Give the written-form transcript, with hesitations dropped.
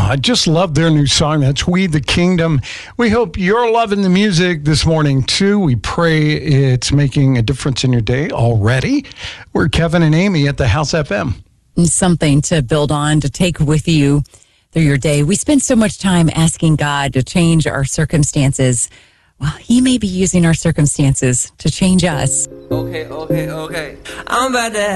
I just love their new song. That's We the Kingdom. We hope you're loving the music this morning, too. We pray it's making a difference in your day already. We're Kevin and Amy at the House FM. Something to build on, to take with you through your day. We spend so much time asking God to change our circumstances. Well, He may be using our circumstances to change us. Okay. I'm about to